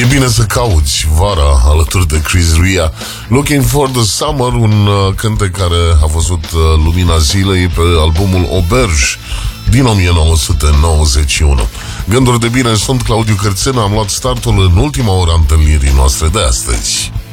bine să cauți vara alături de Chris Ria. Looking for the Summer, un cântec care a văzut lumina zilei pe albumul Auberge din 1991. Gânduri de bine, sunt Claudiu Cărțena, am luat startul în ultima oră a întâlnirii noastre de astăzi.